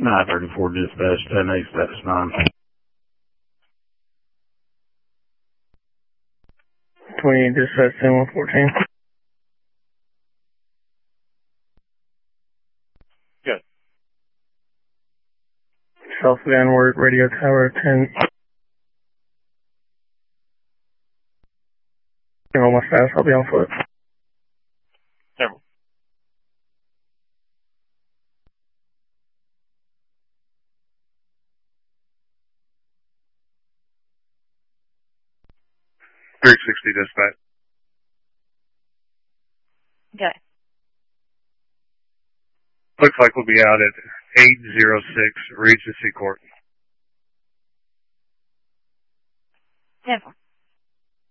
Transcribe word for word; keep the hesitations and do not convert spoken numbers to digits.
nine thirty-four dispatch, ten eight, status nine. twenty-eight dispatch, ten one fourteen. Good. South Vanward, radio tower, ten. On my status, I'll be on foot. Several. three sixty dispatch. Okay. Looks like we'll be out at eight oh six Regency Court. Several.